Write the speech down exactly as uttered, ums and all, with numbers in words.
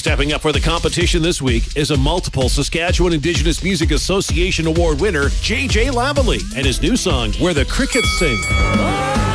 Stepping up for the competition this week is a multiple Saskatchewan Indigenous Music Association Award winner, J J Lavallee, and his new song, Where the Crickets Sing.